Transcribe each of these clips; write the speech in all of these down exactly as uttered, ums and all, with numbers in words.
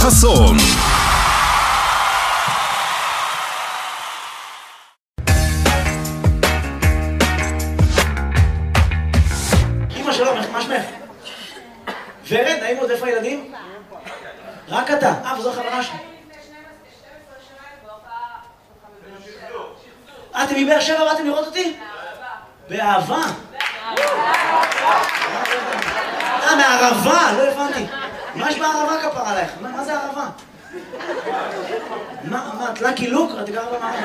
חסון. אמא שלום, מה שמך? ורד, נעים עוד, איפה הילדים? רק אתה. אה, וזו החברה שלי. אה, אתם מבאר שבע באתם לראות אותי? באהבה. אה, מהערבה, לא הבנתי. מה יש בערבה כפרה עלייך? מה זה ערבה? מה, מה, את לקי לוק? את גרה במערבה.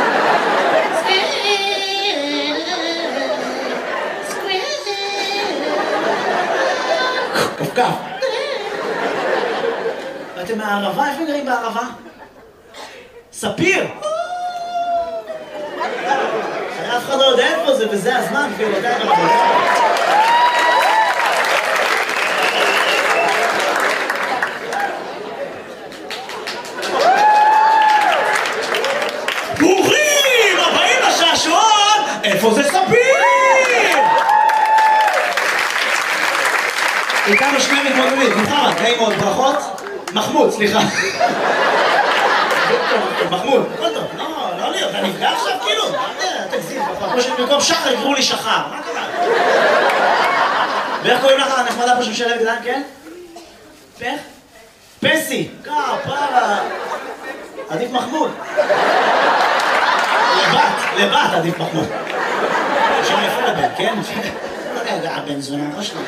קפקף. ואתם מהערבה? איפה גרים בערבה? ספיר! אף אחד לא יודע איפה זה, וזה הזמן, כאילו, יודע איך אנחנו... ברוכים הבאים לשעשועון! איפה זה ספיר? איתנו שני מתמודדים, מוחמד, נעים מאוד, ברכות. מחמוד, סליחה. מחמוד, הכל טוב, לא, לא לי, אתה נפגע עכשיו כאילו? תגזים, במקום שחר יקראו לי שחר, מה קרה? ואיך קוראים לך הנחמדה פה שמשלבת גדן, כן? פך? פסי, כפרה. עדיף מחמוד. לבת, לבת עדיף מחמוד. שם יפה לבן, כן? לא יודע, הבן זונה, לא שלנו.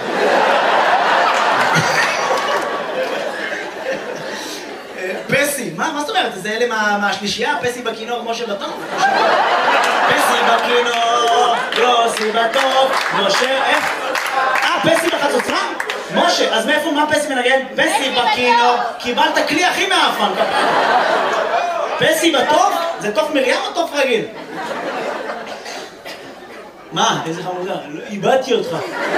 פסי, מה, מה זאת אומרת? זה אלה מהשלישייה? פסי בכינור, משה בטוב? פסי בכינור, יוסי בטוב, משה, איך? אה, פסי בחצוצרה? משה, אז מאיפה, מה פסי מנגן? פסי בכינור, קיבלת כלי הכי מאפן, כפרה. פסי בטוב? זה תוף מרים או תוף רגיל? מה? איזה חמודה? איבדתי אותך.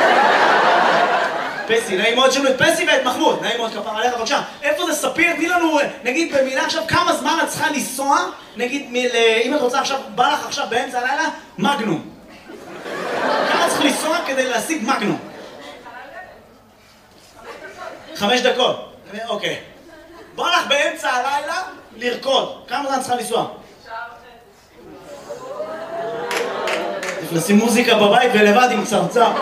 פסי, נעים מאוד שלנו את פסי ואת מחמוד, נעים מאוד כפר עליך, בבקשה. איפה זה ספיר? תני לנו, נגיד במילה עכשיו, כמה זמן את צריכה לנסוע, נגיד, מיל, אם את רוצה עכשיו, בא לך עכשיו באמצע הלילה, מגנום. כמה צריך לנסוע כדי להשיג מגנום? חמש דקות. אוקיי. בא לך באמצע הלילה לרקוד. כמה זמן צריכה לנסוע? לשים מוזיקה בבית ולבד עם צרצר.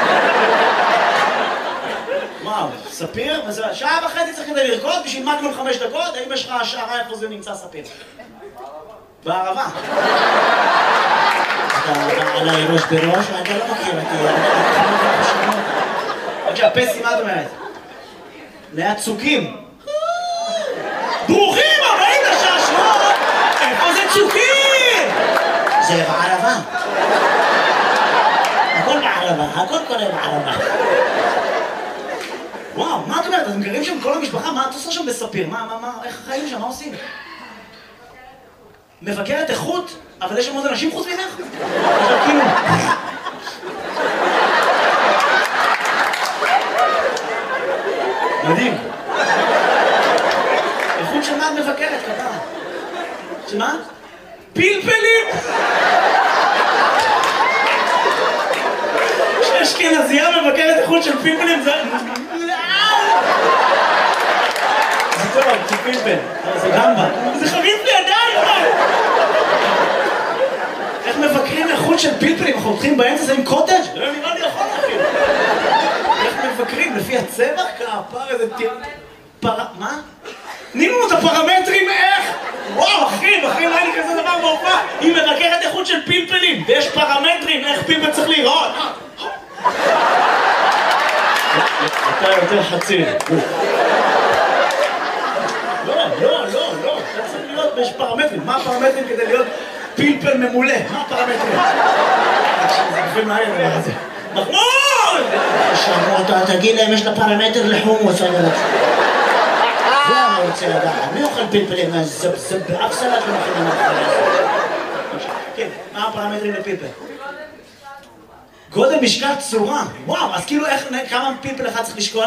וואו, ספיר? שעה וחצי צריך כדי לרקוד בשביל מגנום חמש דקות? האם יש לך השערה איפה זה נמצא ספיר? בערבה. אתה עליי ראש בראש? אתה לא מכיר אותי. בבקשה, פסי, מה את אומרת? ליד צוקים. ברוכים הבאים לשעשועון! איפה זה צוקים? זה בערבה. הכל בערבה, הכל קורה בערבה. וואו, מה את אומרת? אתם גרים שם כל המשפחה? מה את עושה שם בספיר? מה, מה, מה, איך החיים שם? מה עושים? מבקרת איכות? אבל יש שם עוד אנשים חוץ ממך? עכשיו כאילו... מדהים. איכות של מה את מבקרת, כפרה? שמה? פלפלים! כשאשכנזייה מבקרת איכות של פלפלים זה... זה טוב, זה פלפל, זה גמבה. זה חביב לידיים, מה? איך מבקרים איכות של פלפלים? אנחנו הולכים באמצע זה עם קוטג'? לא נראה לי יכול להכיר. איך מבקרים? לפי הצבע? כפר איזה טיר... פר... מה? תנינו לנו את הפרמטרים איך? וואו, אחי, אחי, לא היה לי כזה דבר בהופעה. היא מבקרת איכות של פלפלים, ויש פרמטרים איך פלפל צריך להיראות. אתה יותר חצי. לא, לא, לא, לא. אתה צריך להיות, יש פרמטרים. מה הפרמטרים כדי להיות פלפל ממולא? מה הפרמטרים? זה גופים מה היה דבר הזה. מחמוד! עכשיו, תגיד להם, יש לה פרמטר לחומוס, אני רוצה. זה אני רוצה לדעת. מי אוכל פלפלים? זה באף סלט לא מכינים מהחלה הזאת. כן, מה הפרמטרים לפלפל? גודל, משקל, צורה. וואו, אז כאילו איך, כמה פלפל אחד צריך לשקול?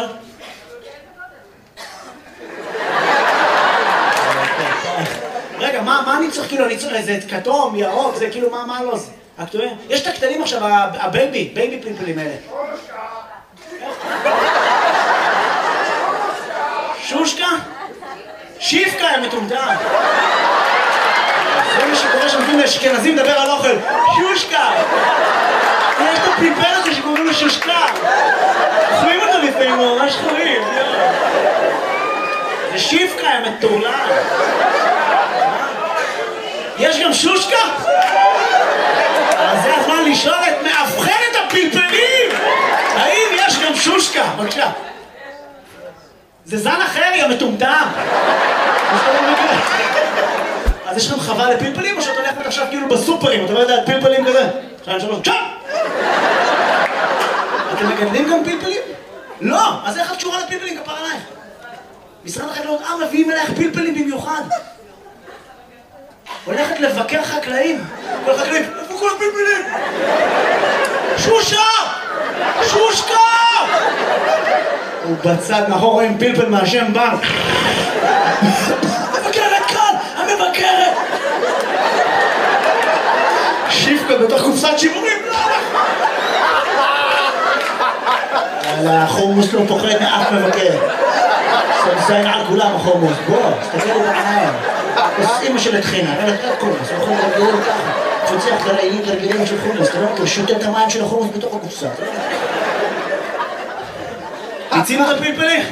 רגע, מה אני צריך כאילו, אני צריך איזה כתום, ירוק, זה כאילו, מה לא זה? הקטועים? יש את הקטנים עכשיו, הבייבי, בייבי פלפלים האלה. שושקה? שיפקה יא מטומטם. זה מה שקורה שנותנים לאשכנזים לדבר על אוכל. שושקה. יש את הפלפל הזה שקוראים לו שושקה. אוכלים אותו לפעמים, הוא ממש חורים. זה שיפקה יא מטורלל. יש גם שושקה? אז זה הזמן לשאול את מאבחנת הפלפלים! האם יש גם שושקה? בבקשה. זה זן אחר, יא מטומטם! אז יש לכם חווה לפלפלים, או שאת הולכת עכשיו כאילו בסופרים, אתה לא יודע, פלפלים כזה? שתיים, שלוש, צ'אפ! אתם מגדלים גם פלפלים? לא! אז איך את קשורה לפלפלים? כפר עלייך. משרד החקלאות, אה, מביאים אלייך פלפלים במיוחד. הולכת לבקר חקלאים. כל חקלאים, איפה כל הפלפלים? שושה! שושקה! הוא בצד מאחור עם פלפל מהשם בנק. המבקרת כאן! המבקרת! שיפקה בתוך קופסת שימורים. יאללה, החומוס לא פוחד מאף מבקר. סמסיין על כולם החומוס. בוא, תסתכל לי בעיניים. אמא של התחינה, אין לך חומוס, הוא יכול לרגלים ככה. פוצח לרעילים לרגלים של חומוס, אתה לא מכיר, שותה את המים של החומוס בתוך הקופסה. הצינו את הפלפלים?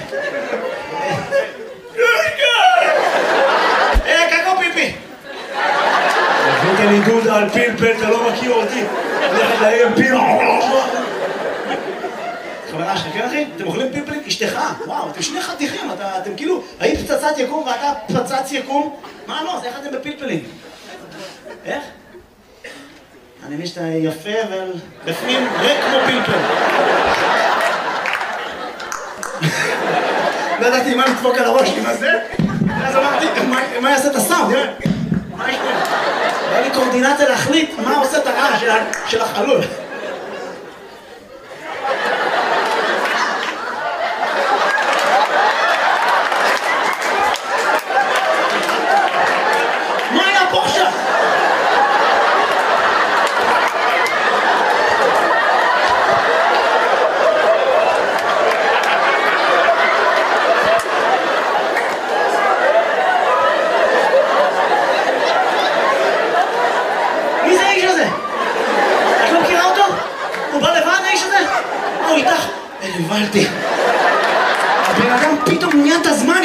אה, קקו פיפי! הבאת לי דודה על פלפל, אתה לא מכיר אותי. הולכת להרים פיל. חברה שלך, כן אחי? אתם אוכלים פלפלים? אשתך, וואו, אתם שני חתיכים, אתם כאילו, היית פצצת יקום ואתה פצץ יקום? מה לא? אז איך אתם בפלפלים? איך? אני מבין שאתה יפה ובפנים ריק כמו פלפל. לא ידעתי מה לדפוק על הראש עם הזה, ואז אמרתי, מה יעשה את הסאונד? מה יש פה? היה לי קורדינציה להחליט מה עושה את הרעש של החלול. הבנתי. הבן אדם פתאום נהיה את הזמן.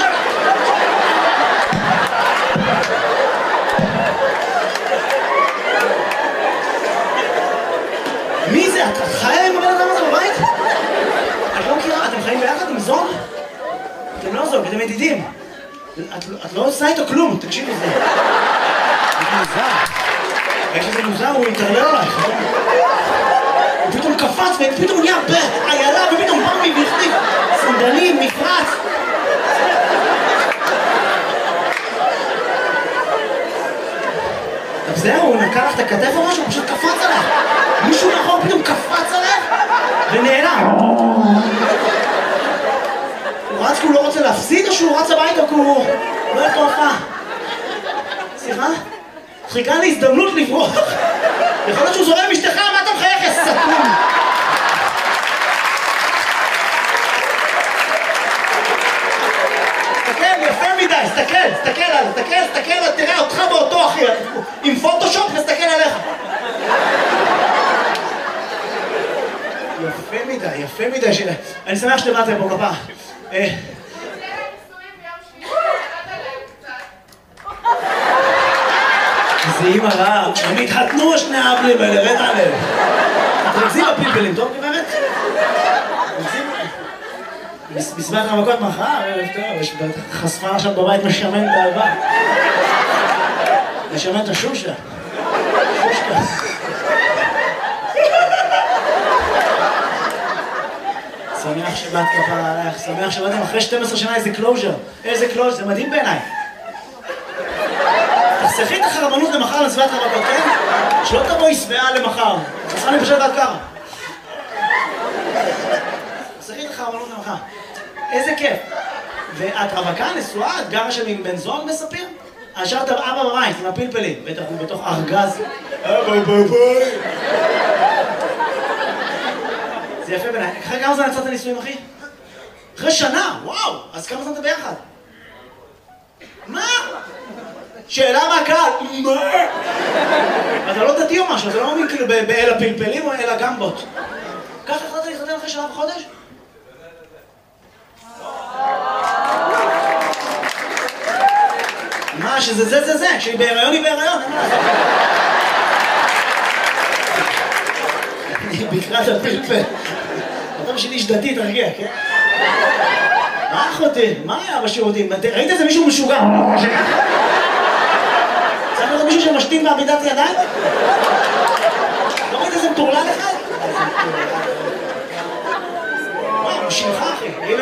מי זה? את חיה עם הבן אדם הזה בבית? את לא מכירה? אתם חיים ביחד עם זוג? אתם לא זוג, אתם ידידים. את לא עושה איתו כלום, תקשיב לזה. זה מוזר. איך שזה מוזר, הוא יתרלל עלייך. הוא פתאום קפץ ופתאום נהיה איילה ופתאום בא מבכתיב סנדלים, מפרץ. אז זהו, הוא נקע לך את הכתף או משהו, הוא פשוט קפץ עליך. מישהו מאחור פתאום קפץ עליך ונעלם. הוא רץ כי הוא לא רוצה להפסיד או שהוא רץ הביתה כי הוא לא היה פה הופעה? סליחה? חיכה לי הזדמנות לברוח. יכול להיות שהוא זורם עם אשתך, מה אתה מחייך, יא סתום? תסתכל, יפה מדי, תסתכל, תסתכל עליו, תסתכל, תסתכל, תראה אותך באותו אחי, עם פוטושופ נסתכל עליך. יפה מדי, יפה מדי שלה. אני שמח שבאתם פה כפה. זה אימא רעה, הם התחתנו שני האבלים האלה, רד עליהם. אתם רצים בפלפלים, טוב גברת? בסביבת המכות מחר, ערב טוב, יש חשפה עכשיו בבית משמן את האהבה. משמן את השושה. שושקה. שמח שבאת כפרה עלייך, שמח שבאתם אחרי שתים עשרה שנה איזה קלוז'ר. איזה קלוז'ר, זה מדהים בעיניי. תחסכי את החרמנות למחר לסביבת המכות, כן? שלא תבואי שבעה למחר. תחסכה לי פשוט עד ככה. תחסכי את החרמנות למחר. איזה כיף. ואת רווקה, נשואה, את גרה שם עם בן זוג מספיר? השארת אבא בבית עם הפלפלים, בטח הוא בתוך ארגז. אבא בבית. זה יפה בעיניי. אחרי כמה זמן יצאת נישואים, אחי? אחרי שנה, וואו! אז כמה זמן אתה ביחד? שאלה מהקהל, מה? אתה לא דתי או משהו, אתה לא מאמין כאילו באל הפלפלים או אל הגמבות. ככה החלטת להתחתן אחרי שנה וחודש? מה, שזה זה זה זה, כשהיא בהיריון היא בהיריון, אין מה לעשות. אני בקרת הפלפל. אתה בשביל איש דתי, תרגיע, כן? מה אחותי? מה היה בשירותים? ראית איזה מישהו משוגע? צריך להיות מישהו שמשתין בעמידת ידיים? לא ראית איזה מטורלל אחד? וואי, הוא שלך אחי.